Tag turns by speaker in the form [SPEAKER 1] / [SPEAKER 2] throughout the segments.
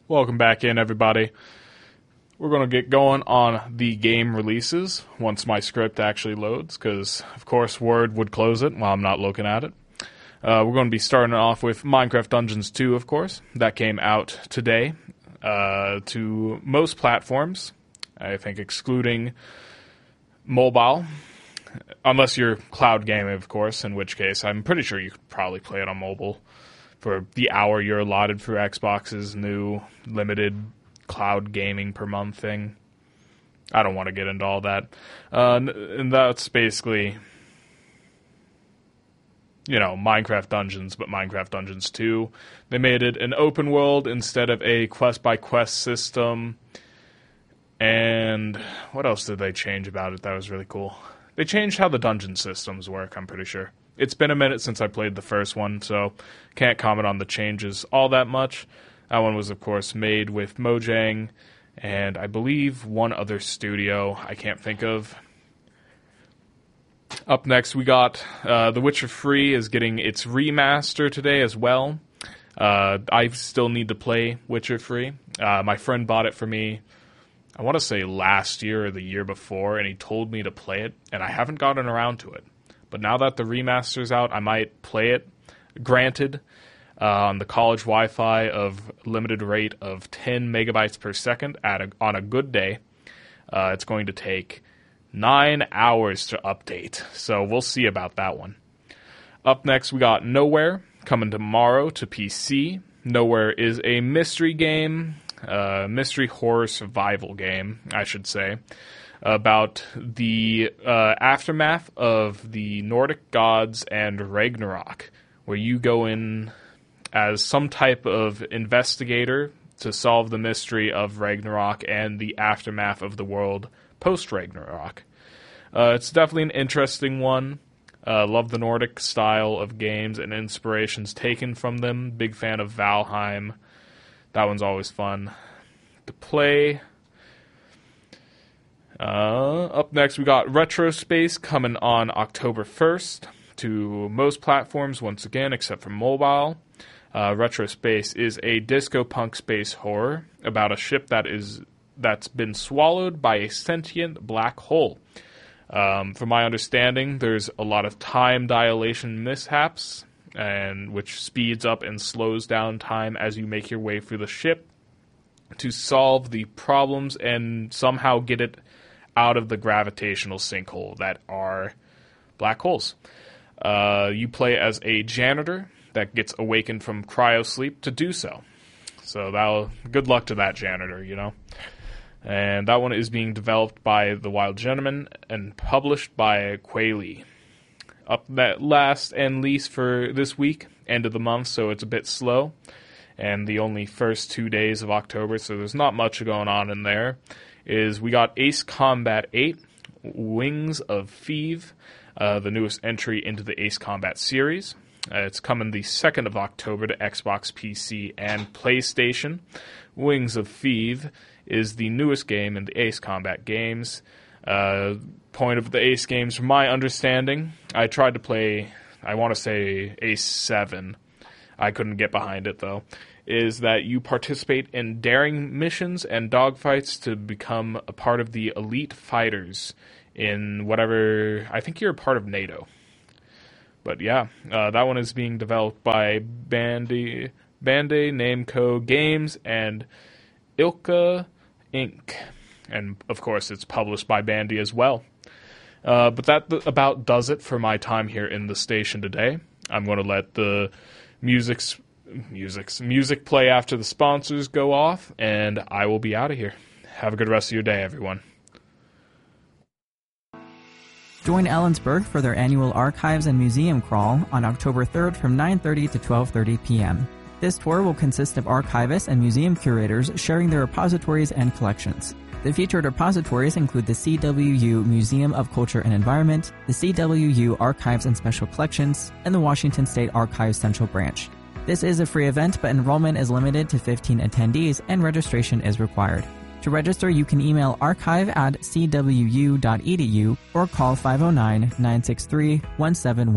[SPEAKER 1] Welcome back in, everybody. We're going to get going on the game releases once my script actually loads, because, of course, Word would close it while I'm not looking at it. We're going to be starting off with Minecraft Dungeons 2, of course. That came out today to most platforms, I think excluding mobile, unless you're cloud gaming, of course, in which case I'm pretty sure you could probably play it on mobile for the hour you're allotted for Xbox's new limited cloud gaming per month thing. I don't want to get into all that. And that's basically, Minecraft Dungeons, but Minecraft Dungeons 2. They made it an open world instead of a quest-by-quest system. And what else did they change about it that was really cool? They changed how the dungeon systems work, I'm pretty sure. It's been a minute since I played the first one, so can't comment on the changes all that much. That one was, of course, made with Mojang, and I believe one other studio I can't think of. Up next, we got The Witcher 3 is getting its remaster today as well. I still need to play Witcher 3. My friend bought it for me, I want to say last year or the year before, and he told me to play it, and I haven't gotten around to it. But now that the remaster's out, I might play it. Granted, on the college Wi-Fi of limited rate of 10 megabytes per second on a good day, it's going to take 9 hours to update. So we'll see about that one. Up next, we got Nowhere, coming tomorrow to PC. Nowhere is a mystery game, mystery horror survival game, I should say, about the aftermath of the Nordic gods and Ragnarok, where you go in as some type of investigator to solve the mystery of Ragnarok and the aftermath of the world post-Ragnarok. It's definitely an interesting one. Love the Nordic style of games and inspirations taken from them. Big fan of Valheim. That one's always fun to play. Up next, we got Retro Space coming on October 1st to most platforms once again, except for mobile. Retro Space is a disco punk space horror about a ship that's been swallowed by a sentient black hole. From my understanding, there's a lot of time dilation mishaps, and which speeds up and slows down time as you make your way through the ship to solve the problems and somehow get it out of the gravitational sinkhole that are black holes. You play as a janitor that gets awakened from cryosleep to do so. So good luck to that janitor, And that one is being developed by The Wild Gentleman and published by Quayle. Up that last and least for this week, end of the month, so it's a bit slow. And the only first 2 days of October, so there's not much going on in there, is we got Ace Combat 8, Wings of Thieves, the newest entry into the Ace Combat series. It's coming the 2nd of October to Xbox, PC, and PlayStation. Wings of Thieves is the newest game in the Ace Combat games. Point of the Ace games, from my understanding, I tried to play, I want to say Ace 7. I couldn't get behind it, though. Is that you participate in daring missions and dogfights to become a part of the elite fighters in whatever, I think you're a part of NATO. But yeah, that one is being developed by Bandai Namco Games and Ilka Inc. And of course it's published by Bandai as well. But that about does it for my time here in the station today. I'm going to let the music play after the sponsors go off, and I will be out of here. Have a good rest of your day, everyone.
[SPEAKER 2] Join Ellensburg for their annual Archives and Museum Crawl on October 3rd from 9:30 to 12:30 p.m. This tour will consist of archivists and museum curators sharing their repositories and collections. The featured repositories include the CWU Museum of Culture and Environment, the CWU Archives and Special Collections, and the Washington State Archives Central Branch. This is a free event, but enrollment is limited to 15 attendees and registration is required. To register, you can email archive@cwu.edu or call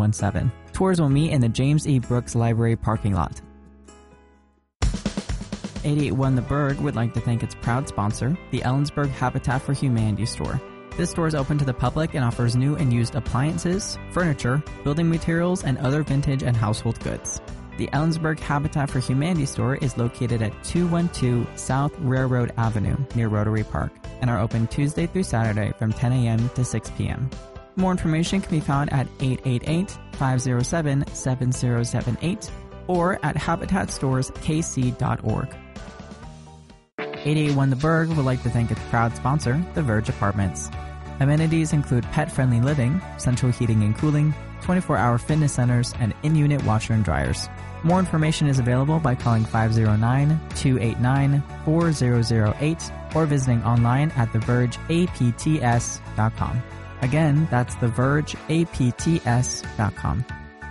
[SPEAKER 2] 509-963-1717. Tours will meet in the James E. Brooks Library parking lot. 881 The Berg would like to thank its proud sponsor, the Ellensburg Habitat for Humanity store. This store is open to the public and offers new and used appliances, furniture, building materials, and other vintage and household goods. The Ellensburg Habitat for Humanity store is located at 212 South Railroad Avenue near Rotary Park and are open Tuesday through Saturday from 10 a.m. to 6 p.m. More information can be found at 888-507-7078 or at habitatstorekc.org. 881 The Berg would like to thank its proud sponsor, The Verge Apartments. Amenities include pet-friendly living, central heating and cooling, 24-hour fitness centers, and in-unit washer and dryers. More information is available by calling 509-289-4008 or visiting online at thevergeapts.com. Again, that's thevergeapts.com.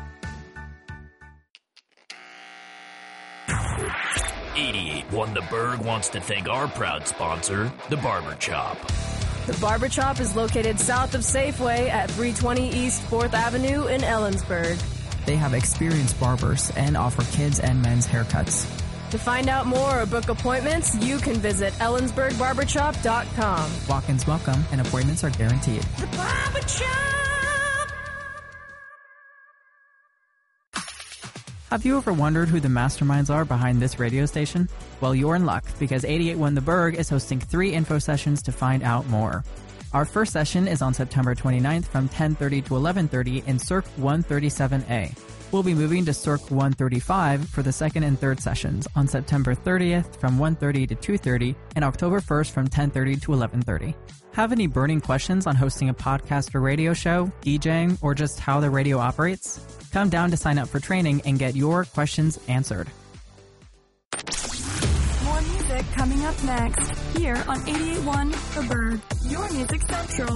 [SPEAKER 3] 88.1 The Berg wants to thank our proud sponsor, The Barber Chop.
[SPEAKER 4] The Barber Chop is located south of Safeway at 320 East 4th Avenue in Ellensburg.
[SPEAKER 2] They have experienced barbers and offer kids and men's haircuts.
[SPEAKER 4] To find out more or book appointments, you can visit ellensburgbarbershop.com.
[SPEAKER 2] Walk-ins welcome and appointments are guaranteed.
[SPEAKER 4] The Barber Chop!
[SPEAKER 2] Have you ever wondered who the masterminds are behind this radio station? Well, you're in luck, because 88.1 The Berg is hosting 3 info sessions to find out more. Our first session is on September 29th from 10:30 to 11:30 in Circ 137A. We'll be moving to Circ 135 for the second and third sessions on September 30th from 1:30 to 2:30 and October 1st from 10:30 to 11:30. Have any burning questions on hosting a podcast or radio show, DJing, or just how the radio operates? Come down to sign up for training and get your questions answered.
[SPEAKER 5] More music coming up next, here on 88.1 The Berg, your music central.